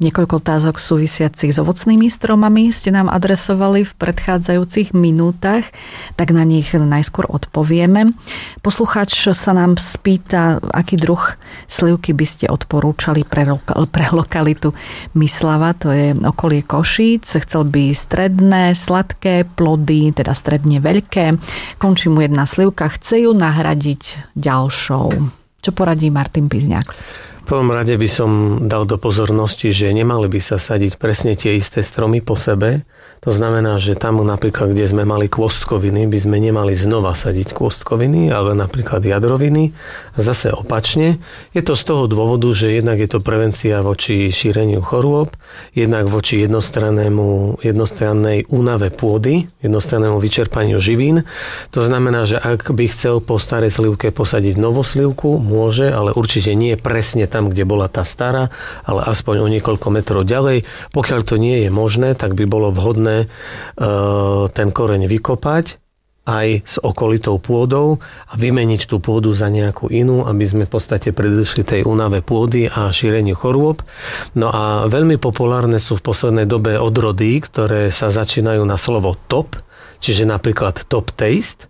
Niekoľko otázok súvisiacich s ovocnými stromami ste nám adresovali v predchádzajúcich minútach, tak na nich najskôr odpovieme. Poslucháč sa nám spýta, aký druh slivky by ste odporúčali pre lokalitu Myslava, to je okolie Košíc. Chcel by stredné, sladké plody, teda stredne veľké. Končí mu jedna slivka, chce ju nahradiť ďalšou. Čo poradí Martin Pizňák? V prvom rade by som dal do pozornosti, že nemali by sa sadiť presne tie isté stromy po sebe. To znamená, že tam napríklad, kde sme mali kôstkoviny, by sme nemali znova sadiť kôstkoviny, ale napríklad jadroviny. A zase opačne. Je to z toho dôvodu, že jednak je to prevencia voči šíreniu chorôb, jednak voči jednostrannej únave pôdy, jednostrannému vyčerpaniu živín. To znamená, že ak by chcel po starej slivke posadiť novú slivku, môže, ale určite nie presne tam, kde bola tá stará, ale aspoň o niekoľko metrov ďalej. Pokiaľ to nie je možné, tak by bolo vhodné ten koreň vykopať aj s okolitou pôdou a vymeniť tú pôdu za nejakú inú, aby sme v podstate predišli tej únave pôdy a šíreniu chorôb. No a veľmi populárne sú v poslednej dobe odrody, ktoré sa začínajú na slovo top, čiže napríklad top taste,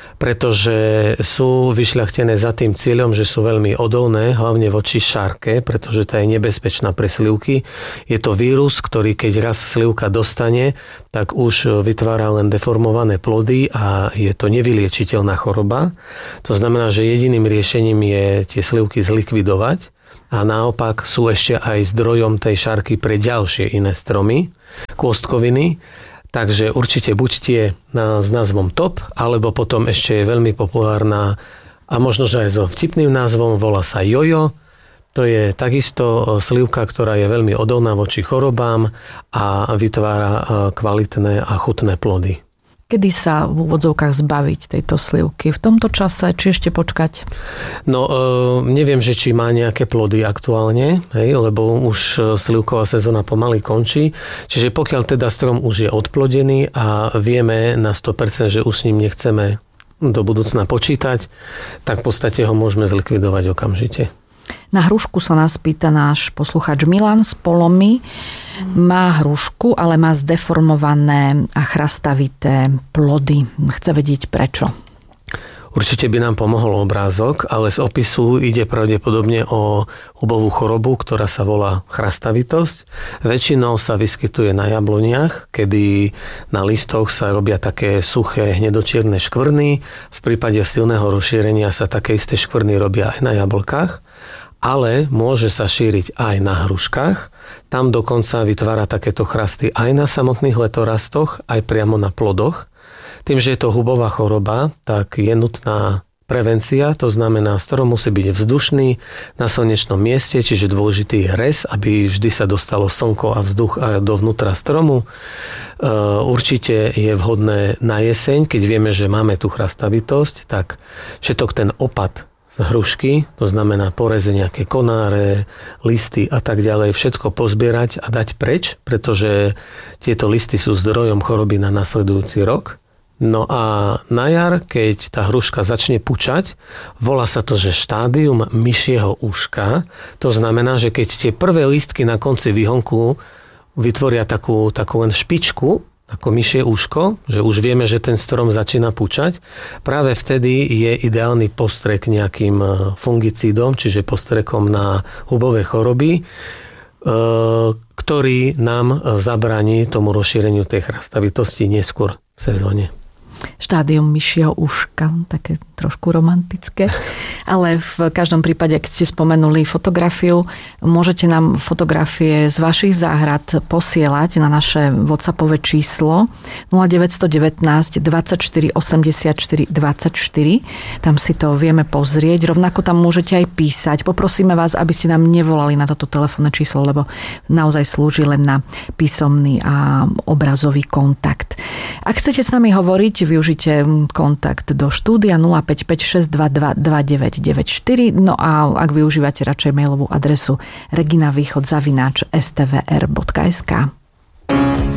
pretože sú vyšľachtené za tým cieľom, že sú veľmi odolné, hlavne voči šarke, pretože tá je nebezpečná pre slivky. Je to vírus, ktorý keď raz slivka dostane, tak už vytvára len deformované plody a je to nevyliečiteľná choroba. To znamená, že jediným riešením je tie slivky zlikvidovať a naopak sú ešte aj zdrojom tej šarky pre ďalšie iné stromy, kôstkoviny. Takže určite buď tie s názvom top, alebo potom ešte je veľmi populárna a možno, že aj so vtipným názvom, volá sa jojo. To je takisto slivka, ktorá je veľmi odolná voči chorobám a vytvára kvalitné a chutné plody. Kedy sa v úvodzovkách zbaviť tejto slivky? V tomto čase, či ešte počkať? No, neviem, že či má nejaké plody aktuálne, lebo už slivková sezóna pomaly končí. Čiže pokiaľ teda strom už je odplodený a vieme na 100%, že už s ním nechceme do budúcna počítať, tak v podstate ho môžeme zlikvidovať okamžite. Na hrušku sa nás pýta náš poslucháč Milan z Polomy. Má hrušku, ale má zdeformované a chrastavité plody. Chce vedieť prečo. Určite by nám pomohol obrázok, ale z opisu ide pravdepodobne o hubovú chorobu, ktorá sa volá chrastavitosť. Väčšinou sa vyskytuje na jabloniach, kedy na listoch sa robia také suché hnedočierne škvrny. V prípade silného rozšírenia sa také isté škvrny robia aj na jablkách, ale môže sa šíriť aj na hruškách. Tam dokonca vytvára takéto chrasty aj na samotných letorastoch, aj priamo na plodoch. Tým, že je to hubová choroba, tak je nutná prevencia, to znamená, strom musí byť vzdušný na slnečnom mieste, čiže dôležitý je rez, aby vždy sa dostalo slnko a vzduch dovnútra stromu. Určite je vhodné na jeseň, keď vieme, že máme tú chrastavitosť, tak všetok ten opad z hrušky, to znamená poreze nejaké konáre, listy a tak ďalej, všetko pozbierať a dať preč, pretože tieto listy sú zdrojom choroby na nasledujúci rok. No a na jar, keď tá hruška začne pučať, volá sa to, že štádium myšieho uška. To znamená, že keď tie prvé lístky na konci výhonku vytvoria takú len špičku, ako myšie uško, že už vieme, že ten strom začína pučať, práve vtedy je ideálny postrek nejakým fungicídom, čiže postrekom na hubové choroby, ktorý nám zabráni tomu rozšíreniu tej chrastavitosti neskôr v sezóne. Štádium myšieho uška, také trošku romantické. Ale v každom prípade, keď ste spomenuli fotografiu, môžete nám fotografie z vašich záhrad posielať na naše WhatsAppové číslo 0919 24 84 24. Tam si to vieme pozrieť. Rovnako tam môžete aj písať. Poprosíme vás, aby ste nám nevolali na toto telefónne číslo, lebo naozaj slúži len na písomný a obrazový kontakt. Ak chcete s nami hovoriť, využite kontakt do štúdia 055 622 2994. No a ak využívate radšej mailovú adresu reginavýchod@stvr.sk.